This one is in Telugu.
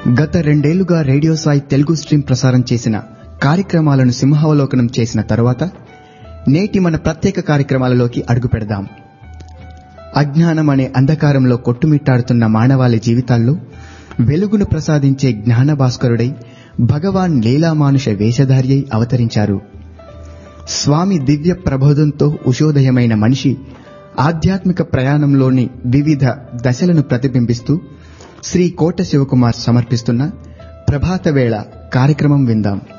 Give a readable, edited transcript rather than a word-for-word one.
గత 2 ఏళ్లుగా రేడియో సాయి తెలుగు స్ట్రీమ్ ప్రసారం చేసిన కార్యక్రమాలను సింహావలోకనం చేసిన తరువాత నేటి మన ప్రత్యేక కార్యక్రమాలలోకి అడుగు పెడదాం. అజ్ఞానం అనే అంధకారంలో కొట్టుమిట్టాడుతున్న మానవాళి జీవితాల్లో వెలుగును ప్రసాదించే జ్ఞాన భాస్కరుడై భగవాన్ లీలామానుష వేషధారియై అవతరించారు. స్వామి దివ్య ప్రబోధంతో ఉషోదయమైన మనిషి ఆధ్యాత్మిక ప్రయాణంలోని వివిధ దశలను ప్రతిబింబిస్తూ శ్రీ కోట శివకుమార్ సమర్పిస్తున్న ప్రభాత వేళ కార్యక్రమం విందాం.